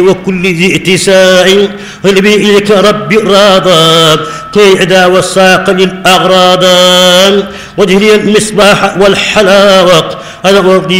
وكل ذي اتساع غلبي إليك ربي راضا كي عدا والساق للأغراض وجه لي المصباح والحلاوة أنا